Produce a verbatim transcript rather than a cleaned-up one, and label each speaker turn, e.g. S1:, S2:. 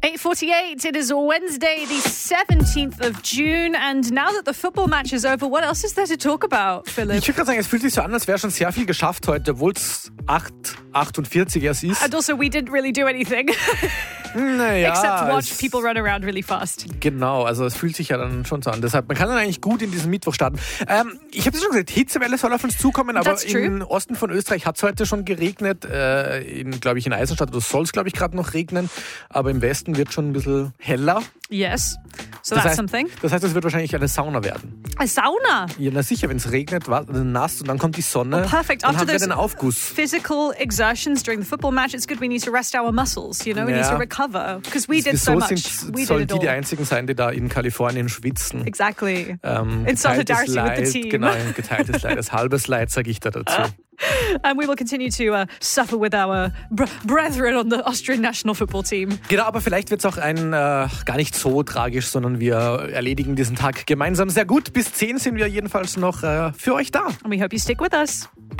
S1: eight forty-eight, it is Wednesday, the seventeenth of June, and now that the football match is over, what else is there to talk about, Philipp?
S2: Ich würde gerade sagen, es fühlt sich so an, als wäre schon sehr viel geschafft heute, obwohl es acht achtundvierzig erst ist.
S1: And also, we didn't really do anything.
S2: Naja,
S1: Except watch people run around really fast.
S2: Genau, also es fühlt sich ja dann schon so an. Deshalb, man kann dann eigentlich gut in diesen Mittwoch starten. Ähm, ich habe es schon gesagt, Hitzewelle soll auf uns zukommen, aber im Osten von Österreich hat es heute schon geregnet. Äh, in, glaube ich, in Eisenstadt soll es, glaube ich, gerade noch regnen. Aber im Westen wird schon ein bisschen heller.
S1: Yes, so
S2: das
S1: that's
S2: heißt,
S1: something.
S2: Das heißt, es wird wahrscheinlich eine Sauna werden.
S1: A sauna?
S2: Ja, na sicher, wenn es regnet, war, nass und dann kommt die Sonne,
S1: oh, perfect.
S2: dann
S1: After
S2: haben wir
S1: those
S2: den Aufguss.
S1: Physical exertions during the football match, it's good we need to rest our muscles, you know, we
S2: ja.
S1: need to recover, because we did so
S2: Wieso
S1: much.
S2: Sind,
S1: we
S2: sollen
S1: did it
S2: die die
S1: all.
S2: einzigen sein, die da in Kalifornien schwitzen?
S1: Exactly.
S2: Ähm,
S1: in solidarity
S2: Leid,
S1: with the team.
S2: Genau, ein geteiltes Leid, das halbes Leid, sage ich da dazu.
S1: And we will continue to uh, suffer with our br- brethren on the Austrian national football team.
S2: Genau, aber vielleicht wird es auch ein äh, gar nicht so tragisch, sondern wir erledigen diesen Tag gemeinsam sehr gut. Bis zehn sind wir jedenfalls noch äh, für euch da.
S1: And we hope you stick with us.